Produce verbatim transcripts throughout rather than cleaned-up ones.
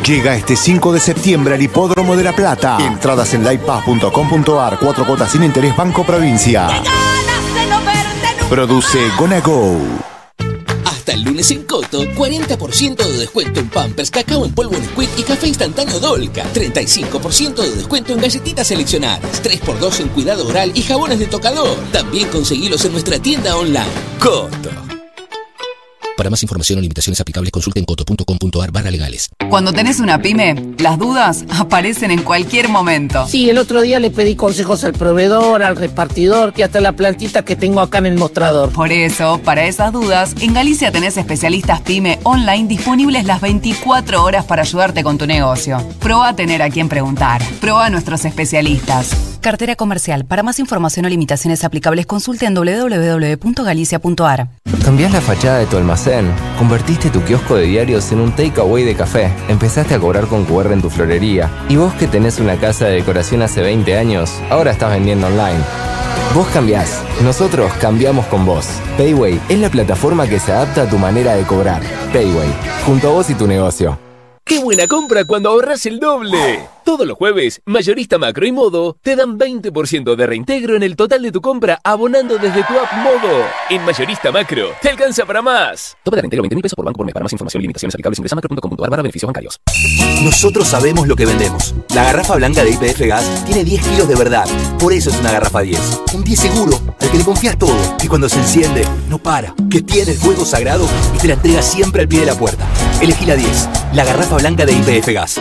Llega este cinco de septiembre al Hipódromo de La Plata. Entradas en livepass punto com punto ar. Cuatro cuotas sin interés, Banco Provincia. Produce Gonna Go. Hasta el lunes en Coto, cuarenta por ciento de descuento en Pampers, cacao en polvo Nesquik y café instantáneo Dolca. treinta y cinco por ciento de descuento en galletitas seleccionadas. tres por dos en cuidado oral y jabones de tocador. También conseguilos en nuestra tienda online. Coto. Para más información o limitaciones aplicables, consulten coto punto com punto ar barra legales. Cuando tenés una pyme, las dudas aparecen en cualquier momento. Sí, el otro día le pedí consejos al proveedor, al repartidor y hasta la plantita que tengo acá en el mostrador. Por eso, para esas dudas, en Galicia tenés especialistas pyme online disponibles las veinticuatro horas para ayudarte con tu negocio. Proba a tener a quien preguntar. Proba a nuestros especialistas. Cartera comercial. Para más información o limitaciones aplicables, consulte en doble u doble u doble u punto galicia punto ar. Cambiás la fachada de tu almacén, convertiste tu kiosco de diarios en un takeaway de café, empezaste a cobrar con cu erre en tu florería. Y vos que tenés una casa de decoración hace veinte años, ahora estás vendiendo online. Vos cambiás, nosotros cambiamos con vos. Payway es la plataforma que se adapta a tu manera de cobrar. Payway, junto a vos y tu negocio. ¡Qué buena compra cuando ahorras el doble! Todos los jueves, Mayorista Macro y Modo te dan veinte por ciento de reintegro en el total de tu compra abonando desde tu app Modo. En Mayorista Macro, te alcanza para más. Tope de reintegro veinte mil pesos por banco por mes. Para más información y limitaciones aplicables, ingresa macro punto com punto ar barra beneficios bancarios. Nosotros sabemos lo que vendemos. La garrafa blanca de Y P F Gas tiene diez kilos de verdad. Por eso es una garrafa diez. Un diez seguro, al que le confías todo. Que cuando se enciende, no para. Que tiene el fuego sagrado y te la entrega siempre al pie de la puerta. Elegí la diez. La garrafa blanca de Y P F Gas.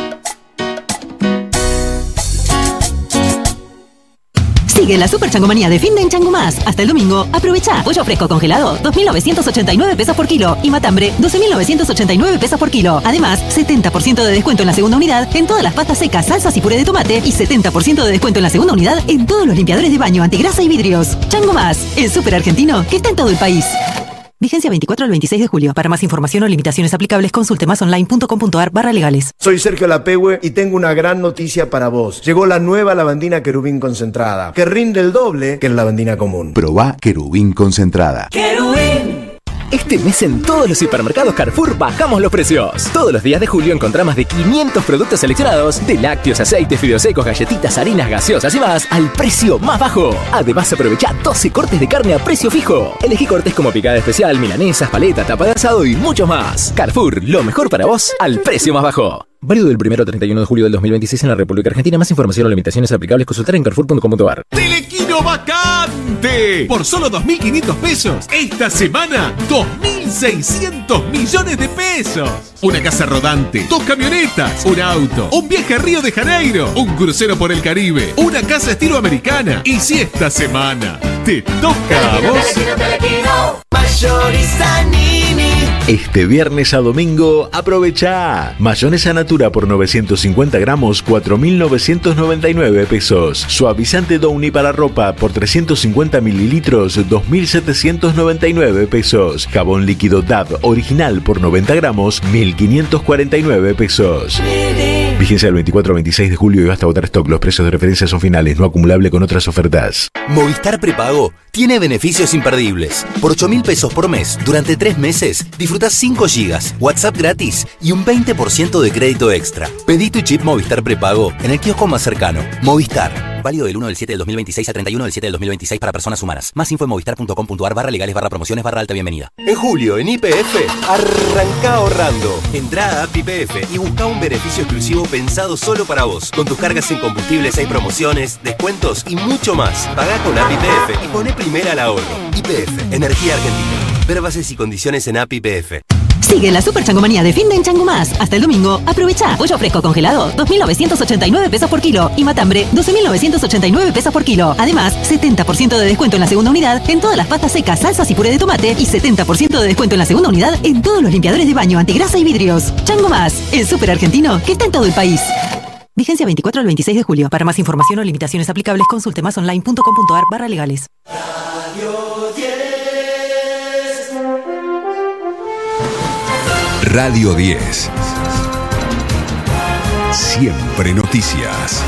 Sigue la super changomanía de fin de en Chango Más. Hasta el domingo, aprovecha. Pollo fresco congelado, dos mil novecientos ochenta y nueve pesos por kilo. Y matambre, doce mil novecientos ochenta y nueve pesos por kilo. Además, setenta por ciento de descuento en la segunda unidad en todas las pastas secas, salsas y puré de tomate. Y setenta por ciento de descuento en la segunda unidad en todos los limpiadores de baño, antigrasa y vidrios. Chango Más, el super argentino que está en todo el país. Vigencia veinticuatro al veintiséis de julio. Para más información o limitaciones aplicables, consulte masonline punto com punto ar barra legales. Soy Sergio Lapehue y tengo una gran noticia para vos. Llegó la nueva lavandina Querubín concentrada, que rinde el doble que la lavandina común. Probá Querubín concentrada. ¡Querubín! Este mes en todos los hipermercados Carrefour bajamos los precios. Todos los días de julio encontrás más de quinientos productos seleccionados de lácteos, aceites, fideos secos, galletitas, harinas, gaseosas y más al precio más bajo. Además, aprovecha doce cortes de carne a precio fijo. Elegí cortes como picada especial, milanesas, paleta, tapa de asado y mucho más. Carrefour, lo mejor para vos al precio más bajo. Válido del primero al treinta y uno de julio del dos mil veintiséis en la República Argentina. Más información o limitaciones aplicables, consultar en carrefour punto com punto ar. ¡Telequino vacante! Por solo dos mil quinientos pesos. Esta semana, dos mil seiscientos millones de pesos. Una casa rodante, dos camionetas, un auto, un viaje a Río de Janeiro, un crucero por el Caribe, una casa estilo americana. Y si esta semana te toca a vos... Mayorista Nini. Este viernes a domingo, aprovecha. Mayonesa Natura por novecientos cincuenta gramos, cuatro mil novecientos noventa y nueve pesos. Suavizante Downy para ropa por trescientos cincuenta mililitros, dos mil setecientos noventa y nueve pesos. Jabón líquido D A V original por noventa gramos, mil quinientos cuarenta y nueve pesos. Vigencia del veinticuatro al veintiséis de julio y basta agotar stock. Los precios de referencia son finales, no acumulable con otras ofertas. Movistar Prepago tiene beneficios imperdibles. Por ocho mil pesos por mes, durante tres meses, disfrutás cinco gigas, WhatsApp gratis y un veinte por ciento de crédito extra. Pedí tu chip Movistar Prepago en el kiosco más cercano. Movistar. Válido del uno del siete del dos mil veintiséis a treinta y uno del siete del dos mil veintiséis para personas humanas. Más info en movistar punto com punto ar barra legales barra promociones barra alta bienvenida. En julio, en Y P F, arranca ahorrando. Entrá a App Y P F y busca un beneficio exclusivo pensado solo para vos. Con tus cargas en combustibles hay promociones, descuentos y mucho más. Pagá con App Y P F y poné primera al ahorro. Y P F, Energía Argentina. Ver bases y condiciones en App Y P F. Sigue la super changomanía de fin de en Chango Más. Hasta el domingo, aprovecha. Pollo fresco congelado, dos mil novecientos ochenta y nueve pesos por kilo. Y matambre, doce mil novecientos ochenta y nueve pesos por kilo. Además, setenta por ciento de descuento en la segunda unidad en todas las pastas secas, salsas y puré de tomate. Y setenta por ciento de descuento en la segunda unidad en todos los limpiadores de baño, antigrasa y vidrios. Chango Más, el super argentino que está en todo el país. Vigencia veinticuatro al veintiséis de julio. Para más información o limitaciones aplicables, consulte masonline punto com punto ar barra legales. Radio diez. Siempre noticias.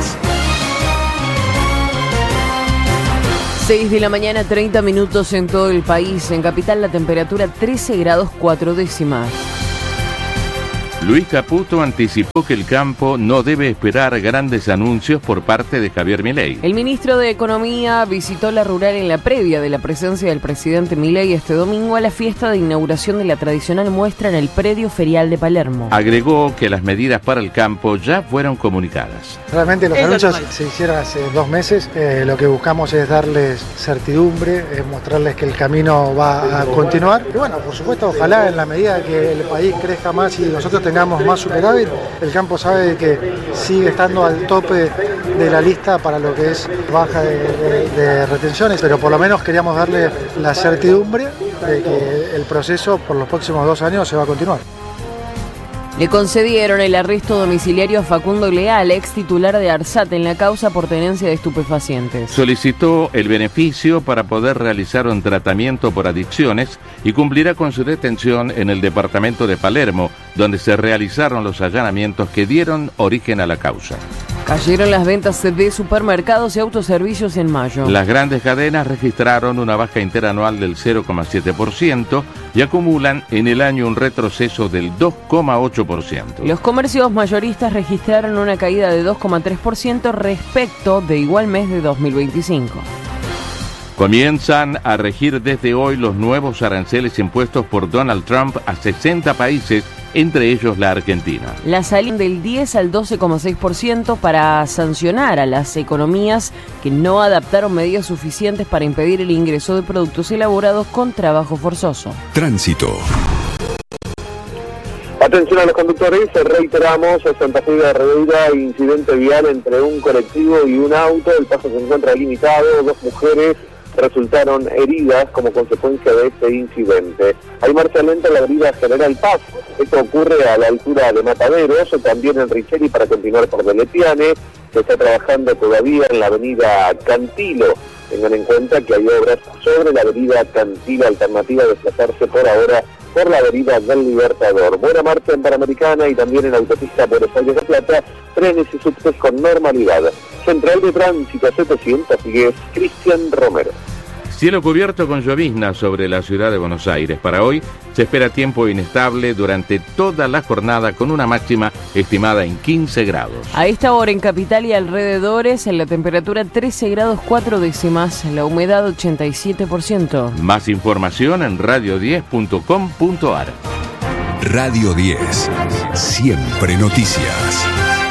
seis de la mañana, treinta minutos en todo el país. En Capital la temperatura trece grados cuatro décimas. Luis Caputo anticipó que el campo no debe esperar grandes anuncios por parte de Javier Milei. El ministro de Economía visitó la rural en la previa de la presencia del presidente Milei este domingo a la fiesta de inauguración de la tradicional muestra en el predio ferial de Palermo. Agregó que las medidas para el campo ya fueron comunicadas. Realmente los anuncios se hicieron hace dos meses. Eh, lo que buscamos es darles certidumbre, es mostrarles que el camino va a continuar. Y bueno, por supuesto, ojalá en la medida que el país crezca más y nosotros tengamos más superávit, el campo sabe que sigue estando al tope de la lista para lo que es baja de, de, de retenciones, pero por lo menos queríamos darle la certidumbre de que el proceso por los próximos dos años se va a continuar. Le concedieron el arresto domiciliario a Facundo Leal, ex titular de ARSAT, en la causa por tenencia de estupefacientes. Solicitó el beneficio para poder realizar un tratamiento por adicciones y cumplirá con su detención en el departamento de Palermo, donde se realizaron los allanamientos que dieron origen a la causa. Cayeron las ventas de supermercados y autoservicios en mayo. Las grandes cadenas registraron una baja interanual del cero coma siete por ciento y acumulan en el año un retroceso del dos coma ocho por ciento. Los comercios mayoristas registraron una caída de dos coma tres por ciento respecto de igual mes de dos mil veinticinco. Comienzan a regir desde hoy los nuevos aranceles impuestos por Donald Trump a sesenta países, entre ellos la Argentina. La salida del diez al doce coma seis por ciento para sancionar a las economías que no adaptaron medidas suficientes para impedir el ingreso de productos elaborados con trabajo forzoso. Tránsito. Atención a los conductores, reiteramos, Santa Fe de Rebeira, incidente vial entre un colectivo y un auto, el paso se encuentra limitado, dos mujeres resultaron heridas como consecuencia de este incidente. Hay marcha lenta en la avenida General Paz, esto ocurre a la altura de Mataderos, también en Richeri para continuar por Deletiane, se está trabajando todavía en la avenida Cantilo. Tengan en cuenta que hay obras sobre la avenida Cantilo, alternativa a desplazarse por ahora por la avenida del Libertador. Buena marcha en Panamericana y también en autopista Buenos Aires de Plata, trenes y subtes con normalidad. Central de Tránsito setecientos diez, Cristian Romero. Cielo cubierto con llovizna sobre la ciudad de Buenos Aires. Para hoy se espera tiempo inestable durante toda la jornada con una máxima estimada en quince grados. A esta hora en Capital y alrededores, en la temperatura trece grados cuatro décimas, la humedad ochenta y siete por ciento. Más información en radio diez punto com punto ar. Radio diez. Siempre noticias.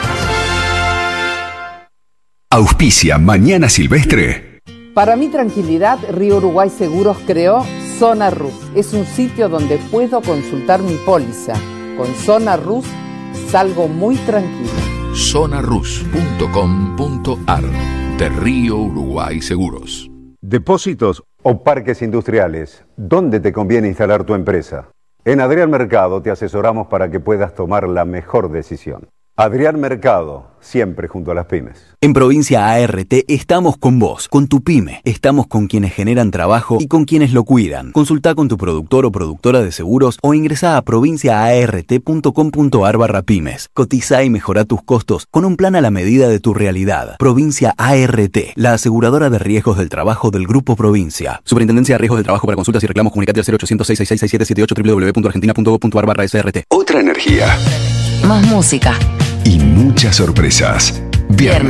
Auspicia Mañana Silvestre. Para mi tranquilidad, Río Uruguay Seguros creó Zona Rus. Es un sitio donde puedo consultar mi póliza. Con Zona Rus salgo muy tranquilo. zona rus punto com punto ar de Río Uruguay Seguros. Depósitos o parques industriales. ¿Dónde te conviene instalar tu empresa? En Adrián Mercado te asesoramos para que puedas tomar la mejor decisión. Adrián Mercado, siempre junto a las pymes. En Provincia A R T estamos con vos, con tu pyme. Estamos con quienes generan trabajo y con quienes lo cuidan. Consultá con tu productor o productora de seguros o ingresá a provincia a r t punto com punto ar barra pymes. Cotizá y mejorá tus costos con un plan a la medida de tu realidad. Provincia A R T, la aseguradora de riesgos del trabajo del Grupo Provincia. Superintendencia de Riesgos del Trabajo. Para consultas y reclamos comunicate al cero ochocientos, seis seis seis, seis siete siete ocho, doble u doble u doble u punto argentina punto gov punto ar barra S R T. Otra energía. Más música. Y muchas sorpresas. Viernes.